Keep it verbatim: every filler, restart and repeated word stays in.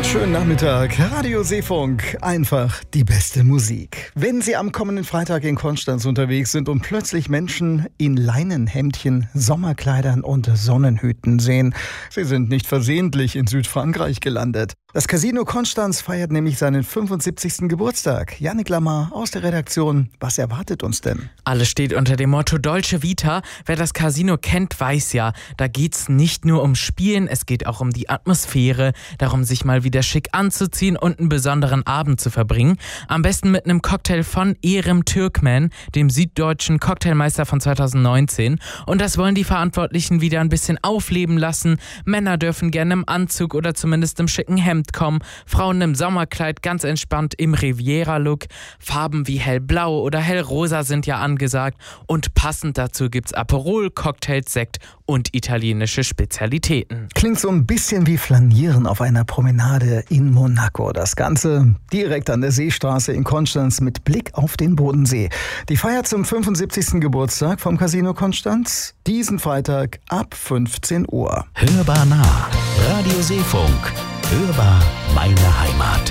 Schönen Nachmittag, Radio Seefunk, einfach die beste Musik. Wenn Sie am kommenden Freitag in Konstanz unterwegs sind und plötzlich Menschen in Leinenhemdchen, Sommerkleidern und Sonnenhüten sehen, Sie sind nicht versehentlich in Südfrankreich gelandet. Das Casino Konstanz feiert nämlich seinen fünfundsiebzigsten Geburtstag. Yannick Lamar aus der Redaktion, was erwartet uns denn? Alles steht unter dem Motto Dolce Vita. Wer das Casino kennt, weiß ja, da geht's nicht nur ums Spielen, es geht auch um die Atmosphäre, darum sich mal wieder schick anzuziehen und einen besonderen Abend zu verbringen. Am besten mit einem Cocktail von Erem Türkmen, dem süddeutschen Cocktailmeister von zweitausendneunzehn. Und das wollen die Verantwortlichen wieder ein bisschen aufleben lassen. Männer dürfen gerne im Anzug oder zumindest im schicken Hemd kommen, Frauen im Sommerkleid ganz entspannt im Riviera-Look, Farben wie hellblau oder hellrosa sind ja angesagt und passend dazu gibt's Aperol, Cocktails, Sekt und italienische Spezialitäten. Klingt so ein bisschen wie Flanieren auf einer Promenade in Monaco. Das Ganze direkt an der Seestraße in Konstanz mit Blick auf den Bodensee. Die Feier zum fünfundsiebzigsten Geburtstag vom Casino Konstanz diesen Freitag ab fünfzehn Uhr. Hörbar nah, Radio Seefunk. Hörbar meine Heimat.